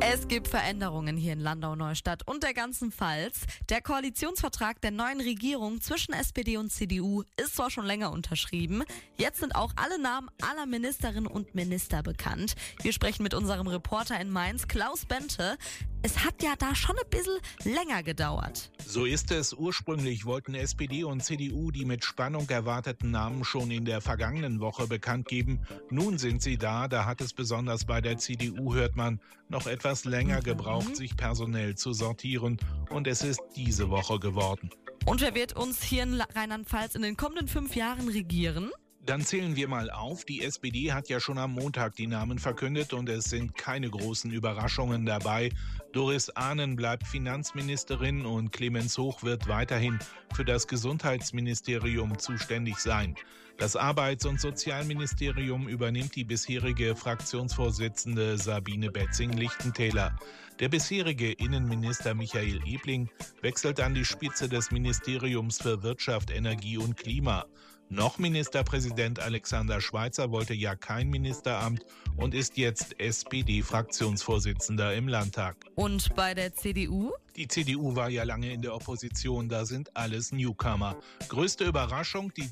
Es gibt Veränderungen hier in Landau-Neustadt und der ganzen Pfalz. Der Koalitionsvertrag der neuen Regierung zwischen SPD und CDU ist zwar schon länger unterschrieben, jetzt sind auch alle Namen aller Ministerinnen und Minister bekannt. Wir sprechen mit unserem Reporter in Mainz, Klaus Bente. Es hat ja da schon ein bisschen länger gedauert. So ist es. Ursprünglich wollten SPD und CDU die mit Spannung erwarteten Namen schon in der vergangenen Woche bekannt geben. Nun sind sie da. Da hat es besonders bei der CDU, hört man, noch etwas länger gebraucht, sich personell zu sortieren. Und es ist diese Woche geworden. Und wer wird uns hier in Rheinland-Pfalz in den kommenden 5 Jahren regieren? Dann zählen wir mal auf. Die SPD hat ja schon am Montag die Namen verkündet und es sind keine großen Überraschungen dabei. Doris Ahnen bleibt Finanzministerin und Clemens Hoch wird weiterhin für das Gesundheitsministerium zuständig sein. Das Arbeits- und Sozialministerium übernimmt die bisherige Fraktionsvorsitzende Sabine Betzing-Lichtentäler. Der bisherige Innenminister Michael Ebling wechselt an die Spitze des Ministeriums für Wirtschaft, Energie und Klima. Noch Ministerpräsident Alexander Schweitzer wollte ja kein Ministeramt und ist jetzt SPD-Fraktionsvorsitzender im Landtag. Und bei der CDU? Die CDU war ja lange in der Opposition, da sind alles Newcomer. Größte Überraschung, die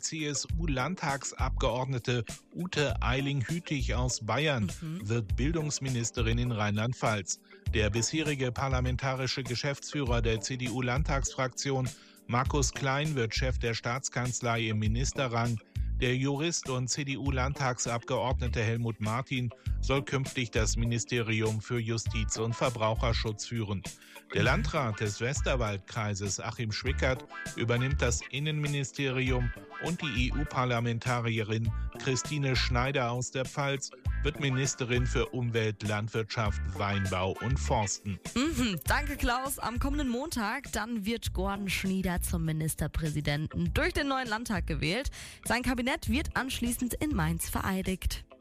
CSU-Landtagsabgeordnete Ute Eiling-Hütig aus Bayern wird Bildungsministerin in Rheinland-Pfalz. Der bisherige parlamentarische Geschäftsführer der CDU-Landtagsfraktion Markus Klein wird Chef der Staatskanzlei im Ministerrang. Der Jurist und CDU-Landtagsabgeordnete Helmut Martin soll künftig das Ministerium für Justiz und Verbraucherschutz führen. Der Landrat des Westerwaldkreises Achim Schwickert übernimmt das Innenministerium und die EU-Parlamentarierin Christine Schneider aus der Pfalz wird Ministerin für Umwelt, Landwirtschaft, Weinbau und Forsten. Danke Klaus. Am kommenden Montag, dann wird Gordon Schnieder zum Ministerpräsidenten durch den neuen Landtag gewählt. Sein Kabinett wird anschließend in Mainz vereidigt.